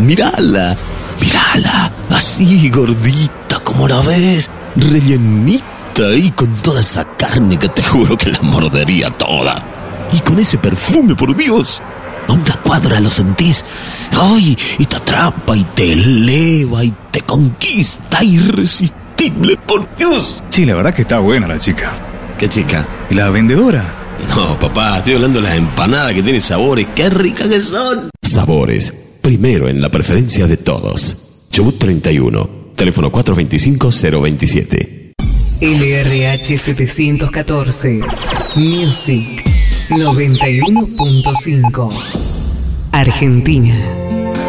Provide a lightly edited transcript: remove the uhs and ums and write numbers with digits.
Mírala, mírala, así gordita como la ves, rellenita y con toda esa carne que te juro que la mordería toda. Y con ese perfume, por Dios, a una cuadra lo sentís, ay, y te atrapa y te eleva y te conquista, irresistible, por Dios. Sí, la verdad que está buena la chica. ¿Qué chica? ¿Y la vendedora? No, papá, estoy hablando de las empanadas que tienen sabores. ¡Qué ricas que son! Sabores, primero en la preferencia de todos. Chubut 31, teléfono 425-027. LRH 714, Music 91.5, Argentina.